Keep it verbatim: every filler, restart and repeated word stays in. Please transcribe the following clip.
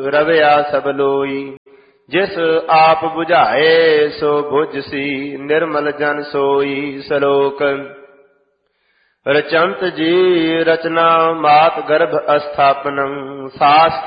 ਰਵਿਆ ਸਭ ਲੋਈ। ਜਿਸ ਆਪ ਬੁਝਾਏ ਸੋ ਬੁਝਸੀ, ਨਿਰਮਲ ਜਨ ਸੋਈ। ਸਲੋਕ ਰਚੰਤ ਜੀ ਰਚਨਾ ਮਾਤ ਗਰਭ ਅਸਥਾਪਨੰ, ਸਾਸ